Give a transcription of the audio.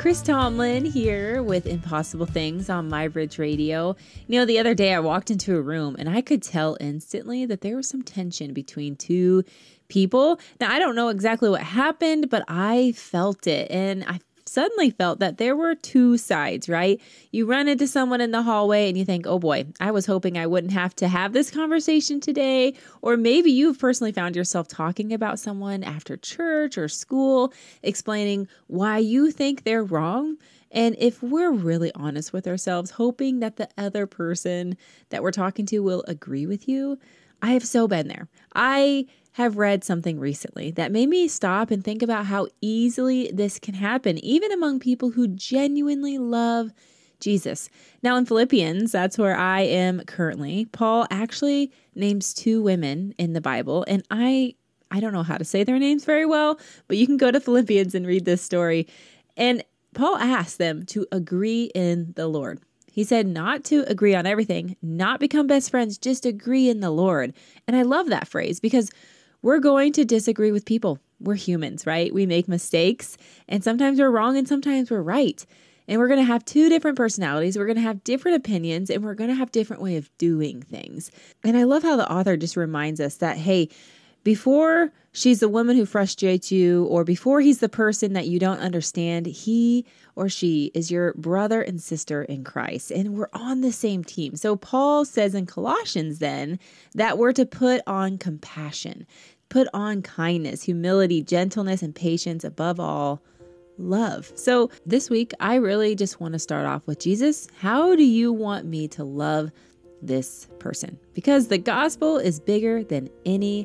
Chris Tomlin here with Impossible Things on MyBridge Radio. You know, the other day I walked into a room and I could tell instantly that there was some tension between two people. Now, I don't know exactly what happened, but I felt it. And I suddenly felt that there were two sides, right? You run into someone in the hallway and you think, oh boy, I was hoping I wouldn't have to have this conversation today. Or maybe you've personally found yourself talking about someone after church or school, explaining why you think they're wrong. And if we're really honest with ourselves, hoping that the other person that we're talking to will agree with you. I have so been there. I have read something recently that made me stop and think about how easily this can happen, even among people who genuinely love Jesus. Now in Philippians, that's where I am currently, Paul actually names two women in the Bible, and I don't know how to say their names very well, but you can go to Philippians and read this story. And Paul asked them to agree in the Lord. He said not to agree on everything, not become best friends, just agree in the Lord. And I love that phrase because we're going to disagree with people. We're humans, right? We make mistakes and sometimes we're wrong and sometimes we're right. And we're going to have two different personalities. We're going to have different opinions and we're going to have different way of doing things. And I love how the author just reminds us that, hey, before she's the woman who frustrates you or before he's the person that you don't understand, he or she is your brother and sister in Christ. And we're on the same team. So Paul says in Colossians then that we're to put on compassion, put on kindness, humility, gentleness, and patience, above all, love. So this week, I really just want to start off with Jesus. How do you want me to love this person? Because the gospel is bigger than any